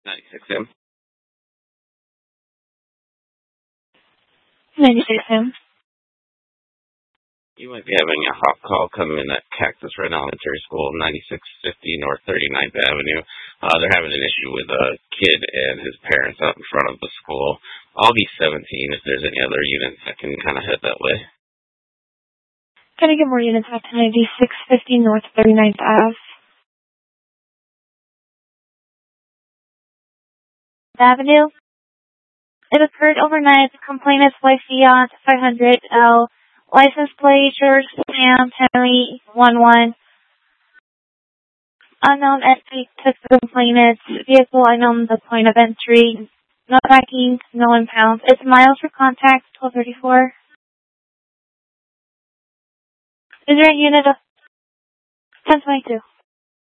96M. 96M. You might be having a hot call come in at Cactus Run Elementary School, 9650 North 39th Avenue. They're having an issue with a kid and his parents out in front of the school. I'll be 17 if there's any other units that can kind of head that way. Can I get more units out to 9650 North 39th Ave? Avenue. It occurred overnight. The complainant's white Fiat 500L. License plate, George Sam, Henry 11. Unknown entry took the complainant's vehicle. Unknown the point of entry. No tracking, no impounds. It's miles for contact, 1234. Is there a unit of 1022?